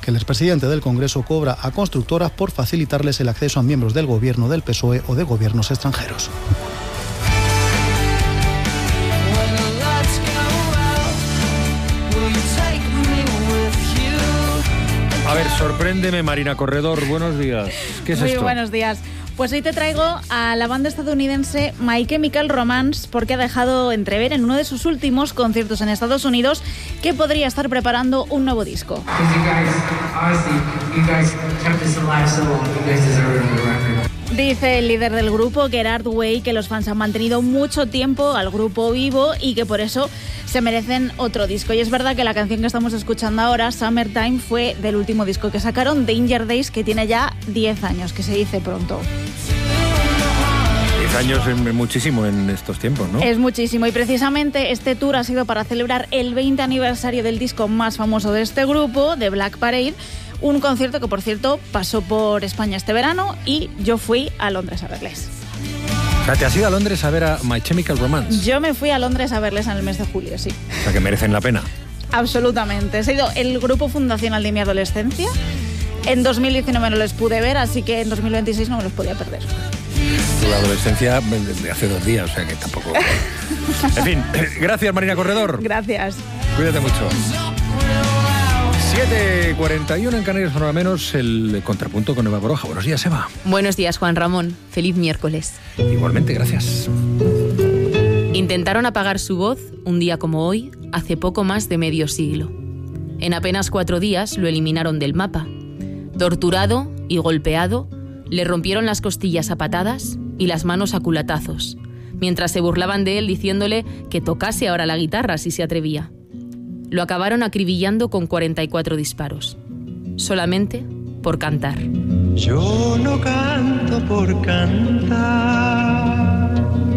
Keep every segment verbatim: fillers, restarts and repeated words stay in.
que el expresidente del Congreso cobra a constructoras por facilitarles el acceso a miembros del gobierno del P S O E o de gobiernos extranjeros. A ver, sorpréndeme, Marina Corredor. Buenos días. ¿Qué es Muy esto? Muy buenos días. Pues hoy te traigo a la banda estadounidense My Chemical Romance porque ha dejado entrever en uno de sus últimos conciertos en Estados Unidos que podría estar preparando un nuevo disco. Dice el líder del grupo, Gerard Way, que los fans han mantenido mucho tiempo al grupo vivo y que por eso se merecen otro disco. Y es verdad que la canción que estamos escuchando ahora, Summertime, fue del último disco que sacaron, Danger Days, que tiene ya diez años, que se dice pronto. diez años es muchísimo en estos tiempos, ¿no? Es muchísimo, y precisamente este tour ha sido para celebrar el veinte aniversario del disco más famoso de este grupo, de Black Parade. Un concierto que, por cierto, pasó por España este verano y yo fui a Londres a verles. O sea, ¿te has ido a Londres a ver a My Chemical Romance? Yo me fui a Londres a verles en el mes de julio, sí. O sea, que merecen la pena. Absolutamente. He sido el grupo fundacional de mi adolescencia. En dos mil diecinueve no les pude ver, así que en dos mil veintiséis no me los podía perder. Tu adolescencia de hace dos días, o sea que tampoco... En fin, gracias, Marina Corredor. Gracias. Cuídate mucho. siete cuarenta y uno en Canarias, hora menos, el contrapunto con Eva Baroja. Buenos días, Eva. Buenos días, Juan Ramón. Feliz miércoles. Igualmente, gracias. Intentaron apagar su voz un día como hoy, hace poco más de medio siglo. En apenas cuatro días lo eliminaron del mapa. Torturado y golpeado, le rompieron las costillas a patadas y las manos a culatazos, mientras se burlaban de él diciéndole que tocase ahora la guitarra si se atrevía. Lo acabaron acribillando con cuarenta y cuatro disparos, solamente por cantar. Yo no canto por cantar,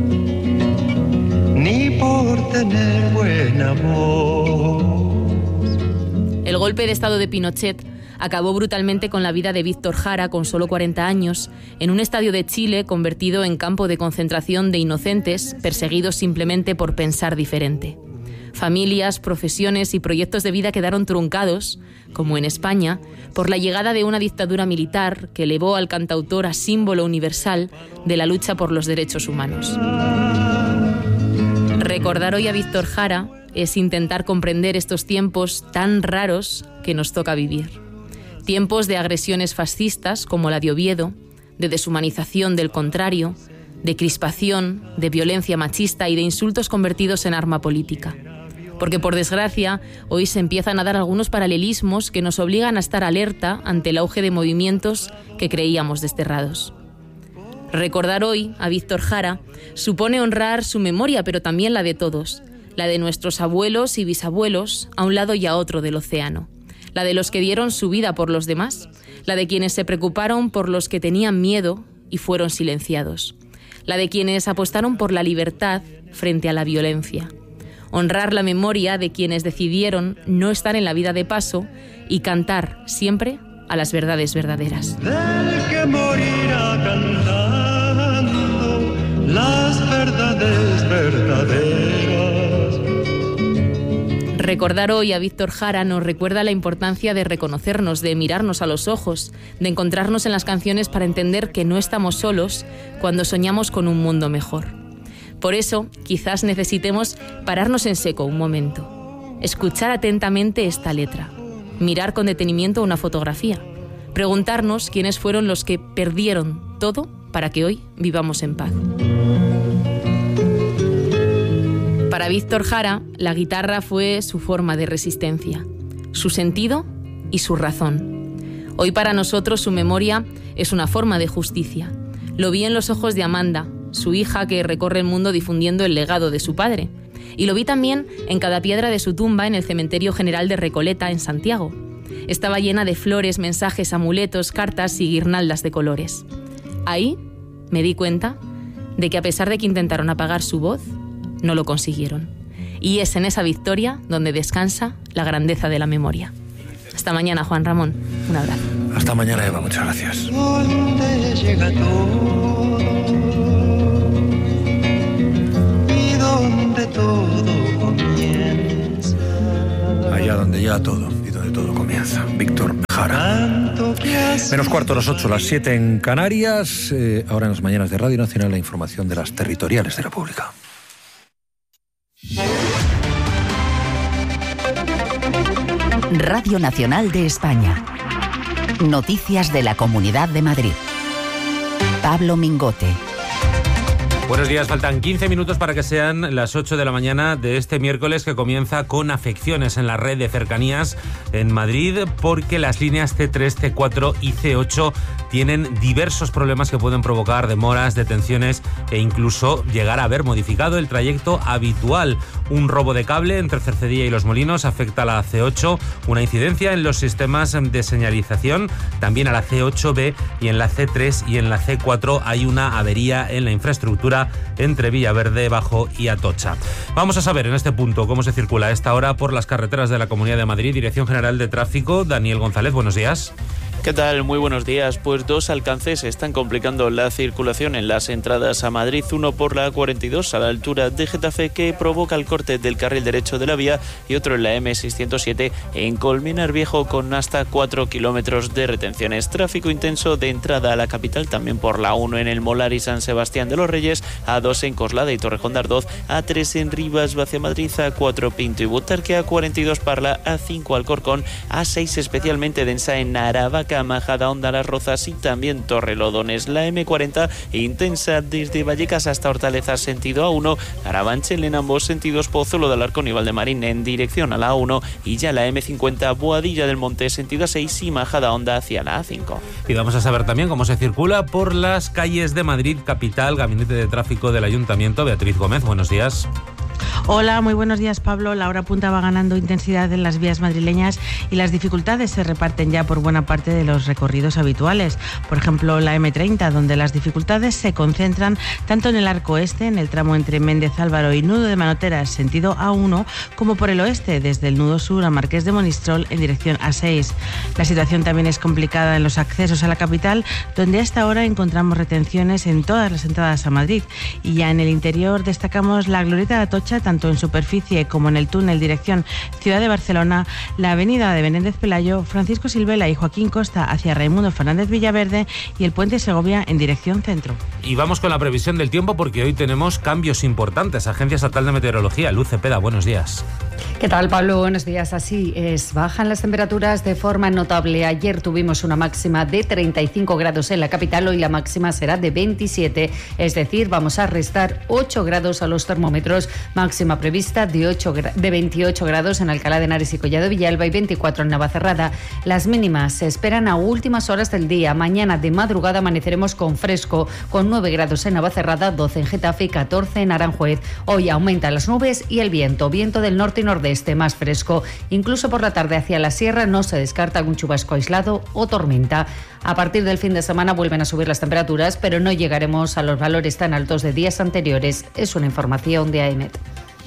ni por tener buena voz. El golpe de estado de Pinochet acabó brutalmente con la vida de Víctor Jara, con solo cuarenta años, en un estadio de Chile convertido en campo de concentración de inocentes perseguidos simplemente por pensar diferente. Familias, profesiones y proyectos de vida quedaron truncados, como en España, por la llegada de una dictadura militar que elevó al cantautor a símbolo universal de la lucha por los derechos humanos. Recordar hoy a Víctor Jara es intentar comprender estos tiempos tan raros que nos toca vivir. Tiempos de agresiones fascistas como la de Oviedo, de deshumanización del contrario, de crispación, de violencia machista y de insultos convertidos en arma política. Porque, por desgracia, hoy se empiezan a dar algunos paralelismos que nos obligan a estar alerta ante el auge de movimientos que creíamos desterrados. Recordar hoy a Víctor Jara supone honrar su memoria, pero también la de todos, la de nuestros abuelos y bisabuelos a un lado y a otro del océano, la de los que dieron su vida por los demás, la de quienes se preocuparon por los que tenían miedo y fueron silenciados, la de quienes apostaron por la libertad frente a la violencia. Honrar la memoria de quienes decidieron no estar en la vida de paso y cantar siempre a las verdades verdaderas. Del que morirá cantando las verdades verdaderas. Recordar hoy a Víctor Jara nos recuerda la importancia de reconocernos, de mirarnos a los ojos, de encontrarnos en las canciones para entender que no estamos solos cuando soñamos con un mundo mejor. Por eso, quizás necesitemos pararnos en seco un momento, escuchar atentamente esta letra, mirar con detenimiento una fotografía, preguntarnos quiénes fueron los que perdieron todo para que hoy vivamos en paz. Para Víctor Jara, la guitarra fue su forma de resistencia, su sentido y su razón. Hoy para nosotros su memoria es una forma de justicia. Lo vi en los ojos de Amanda, su hija que recorre el mundo difundiendo el legado de su padre. Y lo vi también en cada piedra de su tumba en el Cementerio General de Recoleta, en Santiago. Estaba llena de flores, mensajes, amuletos, cartas y guirnaldas de colores. Ahí me di cuenta de que a pesar de que intentaron apagar su voz, no lo consiguieron. Y es en esa victoria donde descansa la grandeza de la memoria. Hasta mañana, Juan Ramón. Un abrazo. Hasta mañana, Eva. Muchas gracias. ¿Dónde llega todo? Y donde todo comienza. Allá donde llega todo y donde todo comienza. Jiménez, Víctor Jara. Menos cuarto a las ocho, las siete en Canarias. Eh, ahora en las mañanas de Radio Nacional la información de las territoriales de la República. Radio Nacional de España. Noticias de la Comunidad de Madrid. Pablo Mingote. Buenos días, faltan quince minutos para que sean las ocho de la mañana de este miércoles, que comienza con afecciones en la red de cercanías en Madrid, porque las líneas ce tres, ce cuatro y ce ocho tienen diversos problemas que pueden provocar demoras, detenciones e incluso llegar a haber modificado el trayecto habitual. Un robo de cable entre Cercedilla y Los Molinos afecta a la ce ocho, una incidencia en los sistemas de señalización, también a la ce ocho be, y en la ce tres y en la ce cuatro hay una avería en la infraestructura entre Villaverde, Bajo y Atocha. Vamos a saber en este punto cómo se circula a esta hora por las carreteras de la Comunidad de Madrid. Dirección General de Tráfico, Daniel González, buenos días. ¿Qué tal? Muy buenos días. Pues dos alcances están complicando la circulación en las entradas a Madrid. Uno por la A cuarenta y dos a la altura de Getafe, que provoca el corte del carril derecho de la vía, y otro en la eme seiscientos siete en Colmenar Viejo con hasta cuatro kilómetros de retenciones. Tráfico intenso de entrada a la capital también por la uno en el Molar y San Sebastián de los Reyes, A dos en Coslada y Torrejón de Ardoz, A tres en Rivas hacia Madrid, A cuatro Pinto y Butarque, A cuarenta y dos Parla, A cinco Alcorcón, A seis especialmente densa en Aravaca, Majadahonda, Las Rozas y también Torrelodones. La eme cuarenta intensa desde Vallecas hasta Hortaleza sentido A uno, Carabanchel en ambos sentidos, Pozuelo de Alarcón y Valdemarín en dirección a la A uno, y ya la eme cincuenta Boadilla del Monte sentido A seis y Majadahonda hacia la A cinco. Y vamos a saber también cómo se circula por las calles de Madrid capital. Gabinete de Tráfico del Ayuntamiento, Beatriz Gómez, buenos días. Hola, muy buenos días, Pablo. La hora punta va ganando intensidad en las vías madrileñas y las dificultades se reparten ya por buena parte de los recorridos habituales. Por ejemplo, la eme treinta, donde las dificultades se concentran tanto en el arco este, en el tramo entre Méndez Álvaro y Nudo de Manoteras, sentido A uno, como por el oeste, desde el nudo sur a Marqués de Monistrol en dirección A seis. La situación también es complicada en los accesos a la capital, donde a esta hora encontramos retenciones en todas las entradas a Madrid. Y ya en el interior destacamos la Glorieta de Atocha, tanto en superficie como en el túnel dirección Ciudad de Barcelona, la avenida de Menéndez Pelayo, Francisco Silvela y Joaquín Costa hacia Raimundo Fernández Villaverde, y el puente Segovia en dirección centro. Y vamos con la previsión del tiempo, porque hoy tenemos cambios importantes. Agencia Estatal de Meteorología, Luz Cepeda, buenos días. ¿Qué tal, Pablo? Buenos días. Así es, bajan las temperaturas de forma notable. Ayer tuvimos una máxima de treinta y cinco grados en la capital, hoy la máxima será de veintisiete, es decir, vamos a restar ocho grados a los termómetros, máxima prevista de, ocho, de veintiocho grados en Alcalá de Henares y Collado Villalba y veinticuatro en Navacerrada. Las mínimas se esperan a últimas horas del día. Mañana de madrugada amaneceremos con fresco, con nueve grados en Navacerrada, doce en Getafe y catorce en Aranjuez. Hoy aumentan las nubes y el viento, viento del norte y nordeste más fresco. Incluso por la tarde hacia la sierra no se descarta algún chubasco aislado o tormenta. A partir del fin de semana vuelven a subir las temperaturas, pero no llegaremos a los valores tan altos de días anteriores. Es una información de AEMET.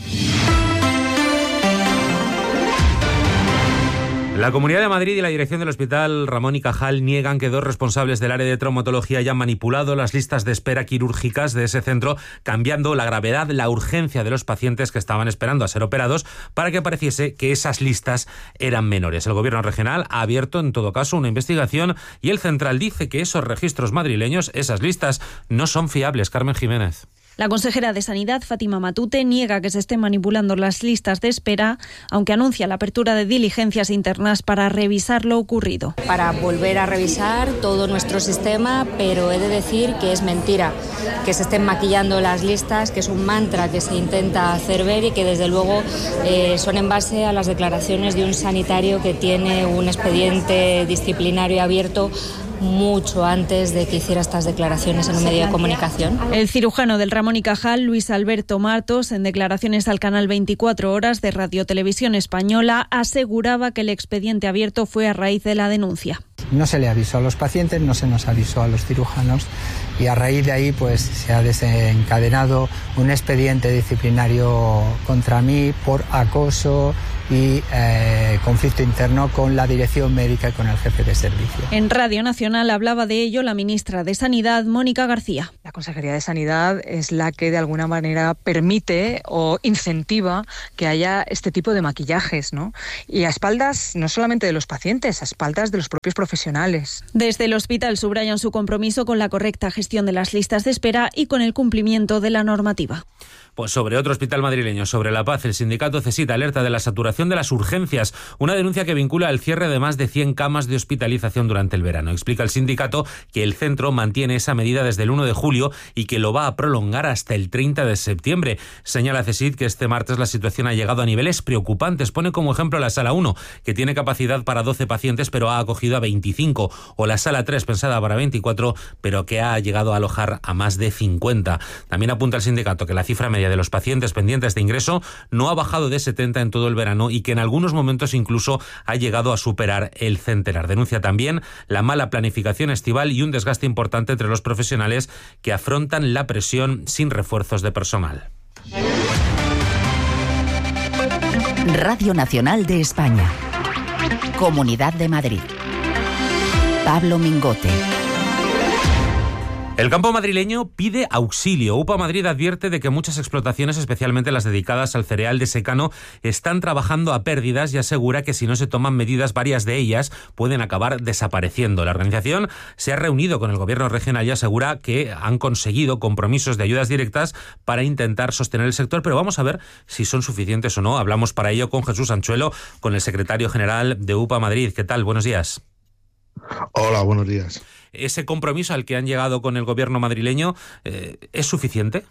La Comunidad de Madrid y la dirección del Hospital Ramón y Cajal niegan que dos responsables del área de traumatología hayan manipulado las listas de espera quirúrgicas de ese centro, cambiando la gravedad, la urgencia de los pacientes que estaban esperando a ser operados para que pareciese que esas listas eran menores. El Gobierno regional ha abierto, en todo caso, una investigación y el central dice que esos registros madrileños, esas listas, no son fiables. Carmen Jiménez. La consejera de Sanidad, Fátima Matute, niega que se estén manipulando las listas de espera, aunque anuncia la apertura de diligencias internas para revisar lo ocurrido. Para volver a revisar todo nuestro sistema, pero he de decir que es mentira, que se estén maquillando las listas, que es un mantra que se intenta hacer ver y que desde luego eh, son en base a las declaraciones de un sanitario que tiene un expediente disciplinario abierto mucho antes de que hiciera estas declaraciones en un medio de comunicación. El cirujano del Ramón y Cajal, Luis Alberto Martos, en declaraciones al canal veinticuatro horas de Radio Televisión Española, aseguraba que el expediente abierto fue a raíz de la denuncia. No se le avisó a los pacientes, no se nos avisó a los cirujanos y a raíz de ahí pues se ha desencadenado un expediente disciplinario contra mí por acoso y eh, conflicto interno con la dirección médica y con el jefe de servicio. En Radio Nacional hablaba de ello la ministra de Sanidad, Mónica García. La Consejería de Sanidad es la que de alguna manera permite o incentiva que haya este tipo de maquillajes, ¿no? Y a espaldas no solamente de los pacientes, a espaldas de los propios profesionales. Desde el hospital subrayan su compromiso con la correcta gestión de las listas de espera y con el cumplimiento de la normativa. Pues sobre otro hospital madrileño, sobre La Paz, el sindicato CESIT alerta de la saturación de las urgencias, una denuncia que vincula el cierre de más de cien camas de hospitalización durante el verano. Explica el sindicato que el centro mantiene esa medida desde el uno de julio y que lo va a prolongar hasta el treinta de septiembre. Señala CESIT que este martes la situación ha llegado a niveles preocupantes. Pone como ejemplo la sala uno, que tiene capacidad para doce pacientes, pero ha acogido a veinticinco, o la sala tres, pensada para veinticuatro, pero que ha llegado a alojar a más de cincuenta. También apunta el sindicato que la cifra media de los pacientes pendientes de ingreso no ha bajado de setenta en todo el verano y que en algunos momentos incluso ha llegado a superar el centenar. Denuncia también la mala planificación estival y un desgaste importante entre los profesionales que afrontan la presión sin refuerzos de personal. Radio Nacional de España. Comunidad de Madrid. Pablo Mingote. El campo madrileño pide auxilio. UPA Madrid advierte de que muchas explotaciones, especialmente las dedicadas al cereal de secano, están trabajando a pérdidas y asegura que si no se toman medidas, varias de ellas pueden acabar desapareciendo. La organización se ha reunido con el gobierno regional y asegura que han conseguido compromisos de ayudas directas para intentar sostener el sector, pero vamos a ver si son suficientes o no. Hablamos para ello con Jesús Anchuelo, con el secretario general de UPA Madrid. ¿Qué tal? Buenos días. Hola, buenos días. ¿Ese compromiso al que han llegado con el gobierno madrileño eh, es suficiente?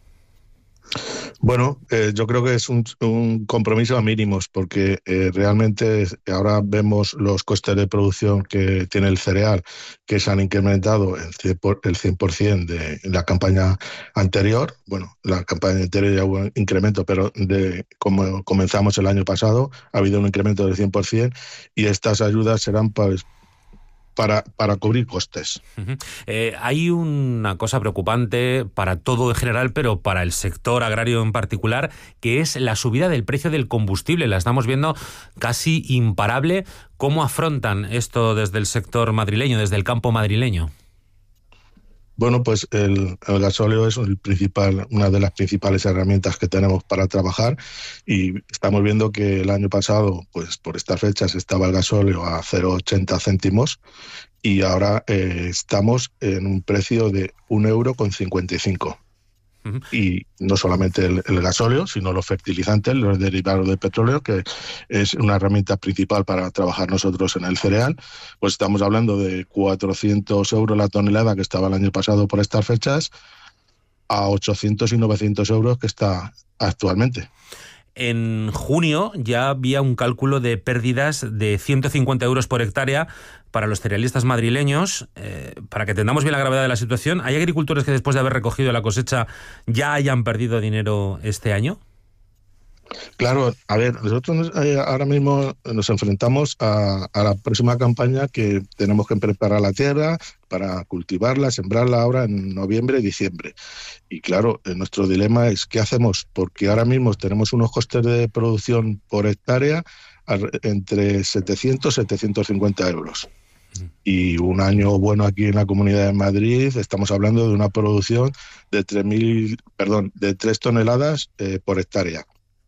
Bueno, eh, yo creo que es un, un compromiso a mínimos, porque eh, realmente ahora vemos los costes de producción que tiene el cereal, que se han incrementado el cien por ciento de la campaña anterior. Bueno, la campaña anterior ya hubo un incremento, pero de como comenzamos el año pasado, ha habido un incremento del cien por ciento y estas ayudas serán para... Para, para cubrir costes. Uh-huh. Eh, hay una cosa preocupante para todo en general, pero para el sector agrario en particular, que es la subida del precio del combustible. La estamos viendo casi imparable. ¿Cómo afrontan esto desde el sector madrileño, desde el campo madrileño? Bueno, pues el, el gasóleo es el principal, una de las principales herramientas que tenemos para trabajar y estamos viendo que el año pasado, pues por estas fechas estaba el gasóleo a cero coma ochenta céntimos y ahora eh, estamos en un precio de un euro con cincuenta y cinco. Uh-huh. Y no solamente el, el gasóleo, sino los fertilizantes, los derivados del petróleo, que es una herramienta principal para trabajar nosotros en el cereal. Pues estamos hablando de cuatrocientos euros la tonelada que estaba el año pasado por estas fechas, a ochocientos y novecientos euros que está actualmente. En junio ya había un cálculo de pérdidas de ciento cincuenta euros por hectárea para los cerealistas madrileños. Eh, para que entendamos bien la gravedad de la situación, ¿hay agricultores que después de haber recogido la cosecha ya hayan perdido dinero este año? Claro, a ver, nosotros eh, ahora mismo nos enfrentamos a, a la próxima campaña, que tenemos que preparar la tierra para cultivarla, sembrarla ahora en noviembre y diciembre. Y claro, eh, nuestro dilema es ¿qué hacemos? Porque ahora mismo tenemos unos costes de producción por hectárea entre setecientos y setecientos cincuenta euros. Y un año bueno aquí en la Comunidad de Madrid estamos hablando de una producción de tres mil, perdón, de tres toneladas eh, por hectárea.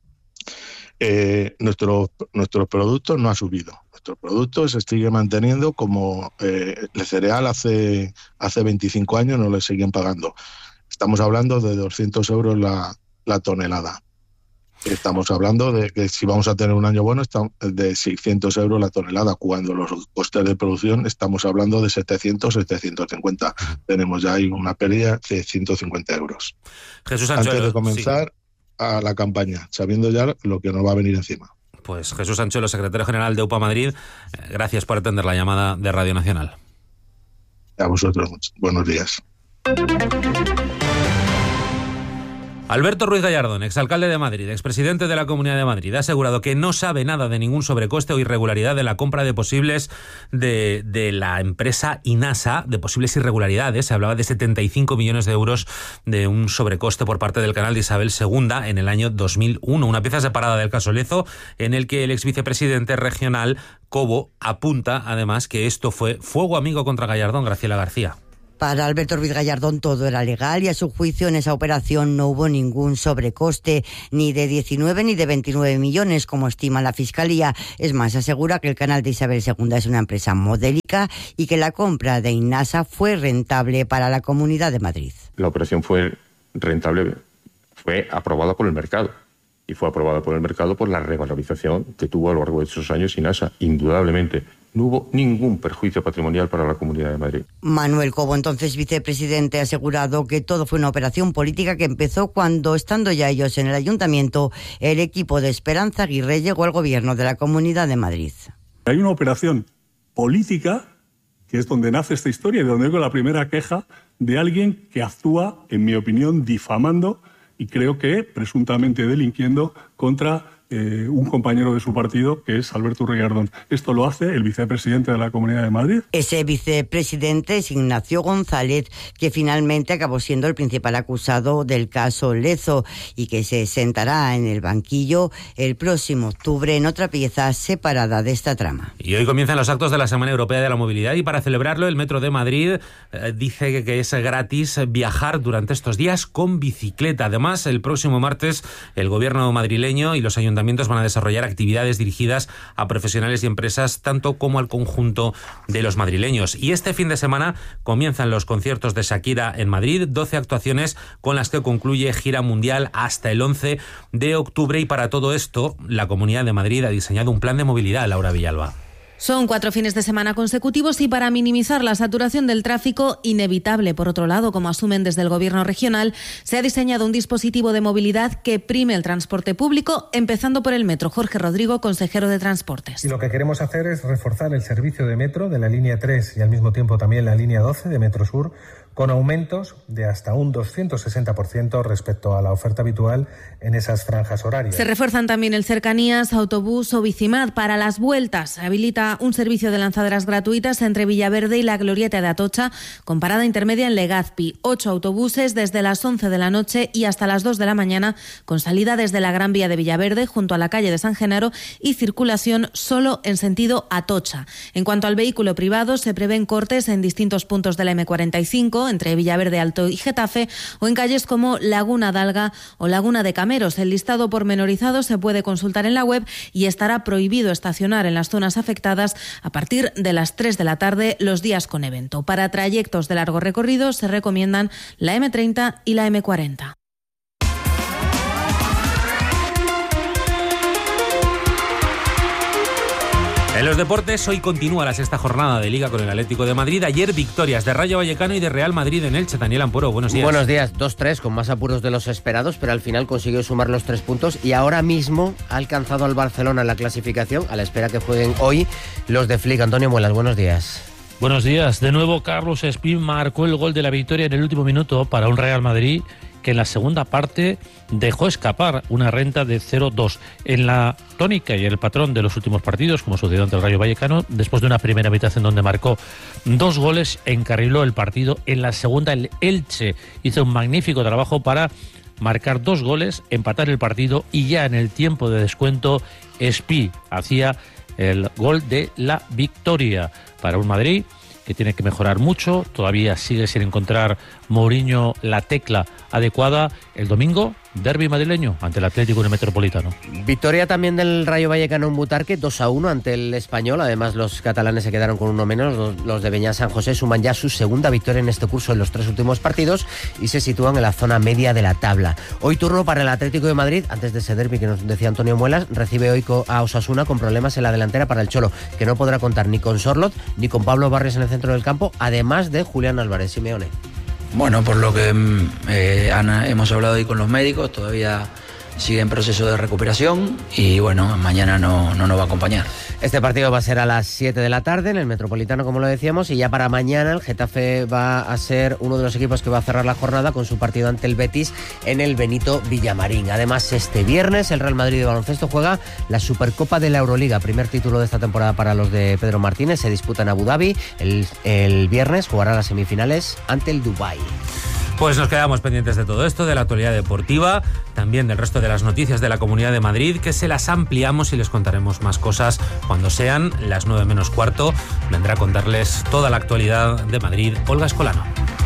Eh, nuestro, nuestro producto no ha subido. Nuestro producto se sigue manteniendo como eh, el cereal hace, hace veinticinco años, no le siguen pagando. Estamos hablando de doscientos euros la, la tonelada. Estamos hablando de que si vamos a tener un año bueno, está de seiscientos euros la tonelada, cuando los costes de producción estamos hablando de setecientos, setecientos cincuenta. Tenemos ya ahí una pérdida de ciento cincuenta euros. Jesús Anchuelo, antes de comenzar sí. a la campaña, sabiendo ya lo que nos va a venir encima. Pues Jesús Anchuelo, secretario general de UPA Madrid, gracias por atender la llamada de Radio Nacional. A vosotros, buenos días. Alberto Ruiz Gallardón, exalcalde de Madrid, expresidente de la Comunidad de Madrid, ha asegurado que no sabe nada de ningún sobrecoste o irregularidad de la compra de posibles de, de la empresa INASA, de posibles irregularidades. Se hablaba de setenta y cinco millones de euros de un sobrecoste por parte del canal de Isabel segunda en el año dos mil uno. Una pieza separada del caso Lezo, en el que el exvicepresidente regional Cobo apunta además que esto fue fuego amigo contra Gallardón. Graciela García. Para Alberto Ruiz Gallardón todo era legal y a su juicio en esa operación no hubo ningún sobrecoste, ni de diecinueve ni de veintinueve millones, como estima la Fiscalía. Es más, asegura que el canal de Isabel segunda es una empresa modélica y que la compra de Inasa fue rentable para la Comunidad de Madrid. La operación fue rentable, fue aprobada por el mercado. Y fue aprobada por el mercado por la revalorización que tuvo a lo largo de esos años Inasa, indudablemente. No hubo ningún perjuicio patrimonial para la Comunidad de Madrid. Manuel Cobo, entonces vicepresidente, ha asegurado que todo fue una operación política que empezó cuando, estando ya ellos en el ayuntamiento, el equipo de Esperanza Aguirre llegó al gobierno de la Comunidad de Madrid. Hay una operación política, que es donde nace esta historia y donde vengo la primera queja de alguien que actúa, en mi opinión, difamando y creo que presuntamente delinquiendo contra eh, un compañero de su partido, que es Alberto Ruiz Gallardón. Esto lo hace el vicepresidente de la Comunidad de Madrid. Ese vicepresidente es Ignacio González, que finalmente acabó siendo el principal acusado del caso Lezo y que se sentará en el banquillo el próximo octubre en otra pieza separada de esta trama. Y hoy comienzan los actos de la Semana Europea de la Movilidad y para celebrarlo el Metro de Madrid eh, dice que es gratis viajar durante estos días con bicicleta. Además, el próximo martes el gobierno madrileño y los ayuntamientos van a desarrollar actividades dirigidas a profesionales y empresas, tanto como al conjunto de los madrileños. Y este fin de semana comienzan los conciertos de Shakira en Madrid, doce actuaciones con las que concluye gira mundial hasta el once de octubre. Y para todo esto, la Comunidad de Madrid ha diseñado un plan de movilidad, Laura Villalba. Son cuatro fines de semana consecutivos y para minimizar la saturación del tráfico, inevitable por otro lado, como asumen desde el Gobierno regional, se ha diseñado un dispositivo de movilidad que prime el transporte público, empezando por el metro. Jorge Rodrigo, consejero de Transportes. Y lo que queremos hacer es reforzar el servicio de metro de la línea tres y al mismo tiempo también la línea doce de Metro Sur, con aumentos de hasta un doscientos sesenta por ciento respecto a la oferta habitual en esas franjas horarias. Se refuerzan también el cercanías, autobús o bicimad. Para las vueltas se habilita un servicio de lanzaderas gratuitas entre Villaverde y la Glorieta de Atocha, con parada intermedia en Legazpi. Ocho autobuses desde las once de la noche y hasta las dos de la mañana, con salida desde la Gran Vía de Villaverde junto a la calle de San Genaro y circulación solo en sentido Atocha. En cuanto al vehículo privado, se prevén cortes en distintos puntos de la eme cuarenta y cinco, entre Villaverde Alto y Getafe, o en calles como Laguna d'Alga o Laguna de Cameros. El listado pormenorizado se puede consultar en la web y estará prohibido estacionar en las zonas afectadas a partir de las tres de la tarde los días con evento. Para trayectos de largo recorrido se recomiendan la eme treinta y la eme cuarenta. En los deportes, hoy continúa la sexta jornada de Liga con el Atlético de Madrid. Ayer victorias de Rayo Vallecano y de Real Madrid en Elche. Daniel Amporo, buenos días. Buenos días, dos tres, con más apuros de los esperados, pero al final consiguió sumar los tres puntos y ahora mismo ha alcanzado al Barcelona en la clasificación, a la espera que jueguen hoy los de Flick. Antonio Muelas, buenos días. Buenos días. De nuevo, Carlos Espín marcó el gol de la victoria en el último minuto para un Real Madrid que en la segunda parte dejó escapar una renta de cero dos. En la tónica y el patrón de los últimos partidos, como sucedió ante el Rayo Vallecano, después de una primera mitad en donde marcó dos goles, encarriló el partido. En la segunda, el Elche hizo un magnífico trabajo para marcar dos goles, empatar el partido y ya en el tiempo de descuento, Espí hacía el gol de la victoria para un Madrid que tiene que mejorar mucho, todavía sigue sin encontrar Mourinho la tecla adecuada. El domingo, derbi madrileño ante el Atlético en el Metropolitano. Victoria también del Rayo Vallecano en Butarque, dos a uno ante el Español. Además, los catalanes se quedaron con uno menos. Los, los de Beñat San José suman ya su segunda victoria en este curso en los tres últimos partidos y se sitúan en la zona media de la tabla. Hoy turno para el Atlético de Madrid, antes de ese derbi que nos decía Antonio Muelas, recibe hoy a Osasuna con problemas en la delantera para el Cholo, que no podrá contar ni con Sorloth ni con Pablo Barrios en el centro del campo, además de Julián Álvarez. Simeone. Bueno, por lo que eh, Ana, hemos hablado hoy con los médicos, todavía sigue en proceso de recuperación y bueno, mañana no, no nos va a acompañar. Este partido va a ser a las siete de la tarde en el Metropolitano, como lo decíamos, y ya para mañana el Getafe va a ser uno de los equipos que va a cerrar la jornada con su partido ante el Betis en el Benito Villamarín. Además, este viernes el Real Madrid de baloncesto juega la Supercopa de la Euroliga, primer título de esta temporada para los de Pedro Martínez. Se disputa en Abu Dhabi. El, el viernes jugará las semifinales ante el Dubái. Pues nos quedamos pendientes de todo esto, de la actualidad deportiva, también del resto de las noticias de la Comunidad de Madrid, que se las ampliamos y les contaremos más cosas cuando sean las nueve menos cuarto. Vendrá a contarles toda la actualidad de Madrid Olga Escolano.